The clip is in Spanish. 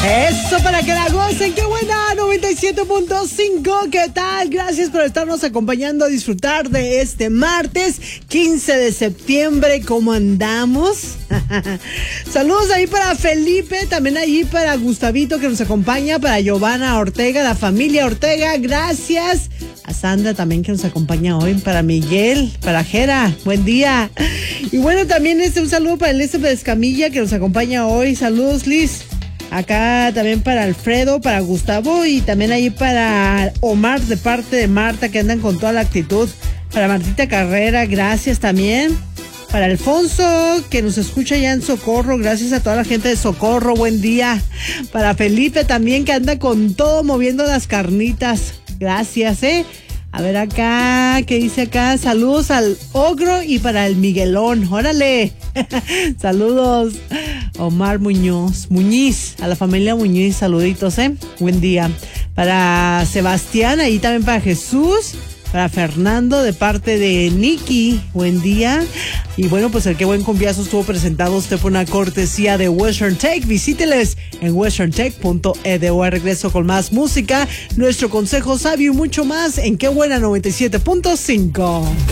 Eso para que la gocen, qué buena, 97.5, ¿qué tal? Gracias por estarnos acompañando a disfrutar de este martes 15 de septiembre, ¿cómo andamos? Saludos ahí para Felipe, también ahí para Gustavito que nos acompaña, para Giovanna Ortega, la familia Ortega, gracias. A Sandra también que nos acompaña hoy, para Miguel, para Jera, buen día. Y bueno, también un saludo para Elizabeth Escamilla que nos acompaña hoy, saludos Liz. Acá también para Alfredo, para Gustavo y también ahí para Omar de parte de Marta que andan con toda la actitud. Para Martita Carrera, gracias también. Para Alfonso que nos escucha ya en Socorro, gracias a toda la gente de Socorro, buen día. Para Felipe también que anda con todo moviendo las carnitas, gracias, A ver acá, ¿qué dice acá? Saludos al Ogro y para el Miguelón, órale. Saludos. Omar Muñiz, a la familia Muñiz, saluditos, buen día. Para Sebastián, ahí también para Jesús, para Fernando de parte de Nicky, buen día. Y bueno, pues el Qué Buen Conviazo estuvo presentado usted por una cortesía de Western Tech. Visíteles en westerntech.edu. Regreso con más música, nuestro consejo sabio y mucho más en Qué Buena 97.5.